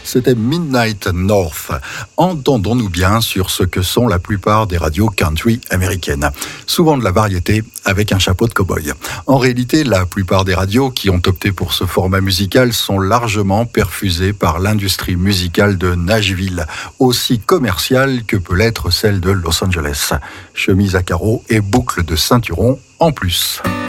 C'était Midnight North. Entendons-nous bien sur ce que sont la plupart des radios country américaines. Souvent de la variété avec un chapeau de cow-boy. En réalité, la plupart des radios qui ont opté pour ce format musical sont largement perfusées par l'industrie musicale de Nashville, aussi commerciale que peut l'être celle de Los Angeles. Chemise à carreaux et boucles de ceinturon en plus.